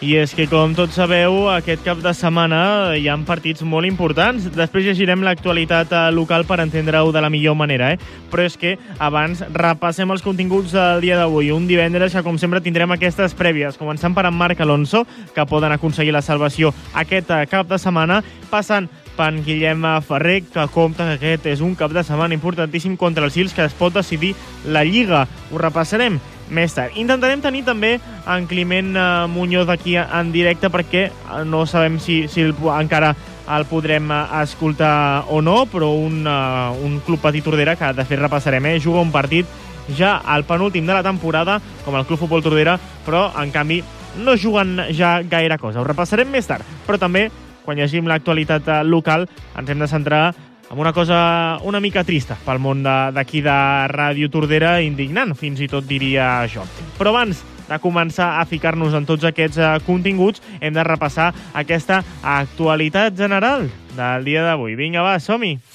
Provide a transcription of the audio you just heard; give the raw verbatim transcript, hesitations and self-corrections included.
I és que, com tots sabeu, aquest cap de setmana hi ha partits molt importants. Després llegirem l'actualitat local per entendre-ho de la millor manera, eh? Però és que abans repassem els continguts del dia d'avui. Un divendres que, com sempre, tindrem aquestes prèvies, començant per en Marc Alonso, que poden aconseguir la salvació aquest cap de setmana, passant per en Guillem Ferrer, que compta que aquest és un cap de setmana importantíssim contra els Sils, que es pot decidir la Lliga. Ho repassarem més tard. Intentarem tenir també en Climent Muñoz aquí en directe, perquè no sabem si, si el, encara el podrem escoltar o no, però un, uh, un club petit Tordera que de fet repassarem, eh? Juga un partit ja al penúltim de la temporada, com el Club Futbol Tordera, però en canvi no juguen ja gaire cosa. Ho repassarem més tard, però també quan llegim l'actualitat local ens hem de centrar amb una cosa una mica trista pel món d'aquí de, de Ràdio Tordera, indignant, fins i tot diria això. Però abans de començar a ficar-nos en tots aquests uh, continguts, hem de repassar aquesta actualitat general del dia d'avui. Vinga, va, som-hi!